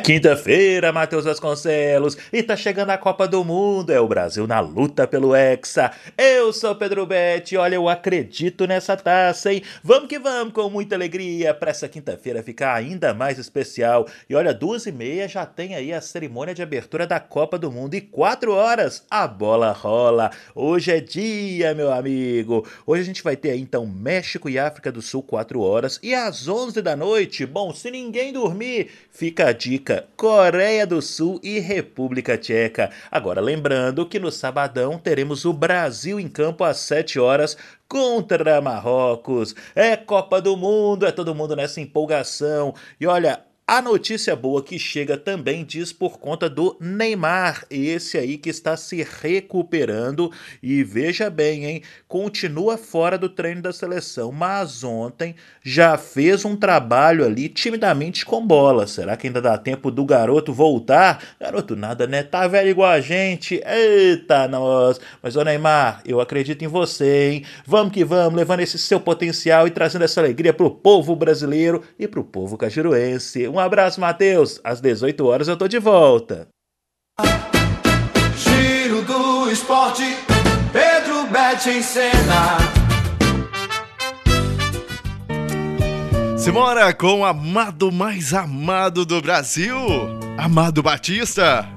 Quinta-feira, Matheus Vasconcelos, e tá chegando a Copa do Mundo, é o Brasil na luta pelo Hexa. Eu sou Pedro Betti, olha, eu acredito nessa taça, hein? Vamos que vamos, com muita alegria, pra essa quinta-feira ficar ainda mais especial. E olha, 2h30 já tem aí a cerimônia de abertura da Copa do Mundo, e 4 horas a bola rola. Hoje é dia, meu amigo. Hoje a gente vai ter aí, então, México e África do Sul, 4 horas, e às 11 da noite, bom, se ninguém dormir, fica a dica: Coreia do Sul e República Tcheca. Agora, lembrando que no sabadão teremos o Brasil em campo às 7 horas contra Marrocos. É Copa do Mundo, é todo mundo nessa empolgação. E olha, a notícia boa que chega também diz por conta do Neymar, esse aí que está se recuperando e veja bem, hein, continua fora do treino da seleção, mas ontem já fez um trabalho ali timidamente com bola. Será que ainda dá tempo do garoto voltar? Garoto nada, né? Tá velho igual a gente. Eita nós! Mas ô Neymar, eu acredito em você, hein? Vamos que vamos, levando esse seu potencial e trazendo essa alegria pro povo brasileiro e pro povo cajuruense. Um abraço, Matheus. Às 18 horas eu tô de volta. Giro do esporte, Pedro Betti em cena. Simbora com o amado mais amado do Brasil, Amado Batista.